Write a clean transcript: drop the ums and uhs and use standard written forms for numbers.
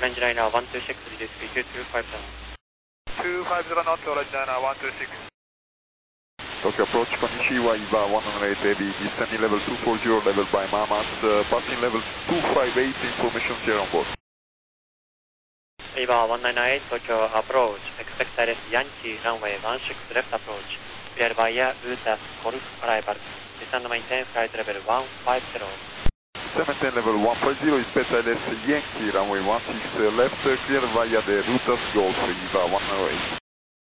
Orange Liner 126, reduce speed to 250. 250 knots, Orange Liner 126. Tokyo approach, Konnichiwa, IVA 108 heavy, descending level 240, level by Mamas, passing level 258, information here on board. IVA 198, Tokyo approach, expect direct Yankee, runway 16 left approach, clear via Utah Golf arrival, descend maintain flight level 150. 710 level 150 is PSLS Yankee, runway 16 left, clear via the Rutas Golf, IVA 108.